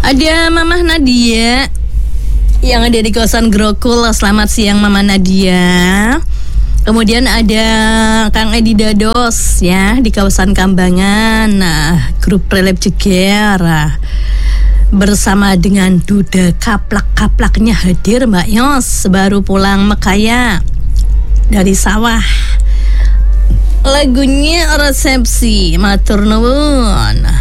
Ada Mama Nadia yang ada di kawasan Grokul. Selamat siang Mama Nadia. Kemudian ada Kang Edi Dados ya di kawasan Kambangan. Nah, grup Relep Jeger bersama dengan Duda Kaplak-kaplaknya hadir Mbak Yos, baru pulang Mekaya dari sawah. Lagunya Resepsi, matur nuwun.